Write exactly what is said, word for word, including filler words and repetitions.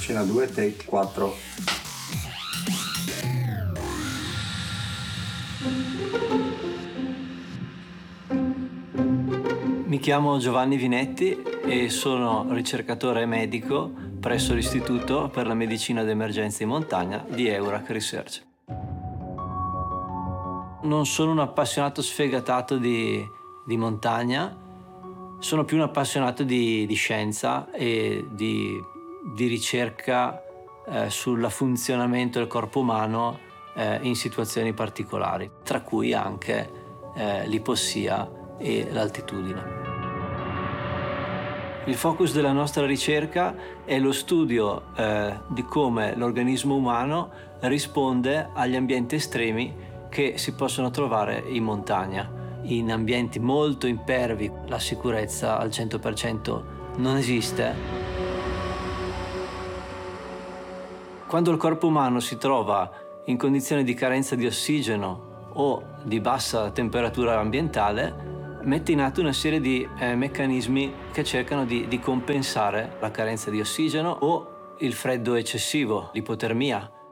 Scena due, take quattro. Mi chiamo Giovanni Vinetti e sono ricercatore e medico presso l'Istituto per la Medicina d'Emergenza in Montagna di EURAC Research. Non sono un appassionato sfegatato di, di montagna, sono più un appassionato di, di scienza e di, di ricerca eh, sul funzionamento del corpo umano eh, in situazioni particolari, tra cui anche eh, l'ipossia e l'altitudine. Il focus della nostra ricerca è lo studio eh, di come l'organismo umano risponde agli ambienti estremi che si possono trovare in montagna. In ambienti molto impervi la sicurezza al cento per cento non esiste. Quando il corpo umano si trova in condizioni di carenza di ossigeno o di bassa temperatura ambientale, mette in atto una serie di eh, meccanismi che cercano di, di compensare la carenza di ossigeno o il freddo eccessivo, l'ipotermia.